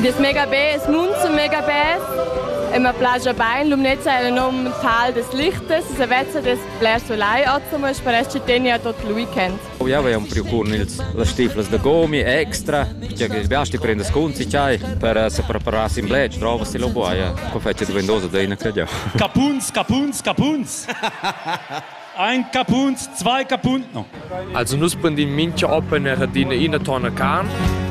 Das mega bes, munz mega bes. E ma plagia bain, lumnezza è un tal des lichtes, se vezza des bler solai, ozzamo e sparesc tenia tot il weekend. Ja, wir haben procurno le stifles da gomi extra, perché che sbiasti prende sconti chai per se prepararsi in blech, trova si lo buoia. Poi faccio di vendosa da in credo. Kapunz. Ein Kapunz, zwei Kapunz noch. Also nus prendi mincha open in una tonna can.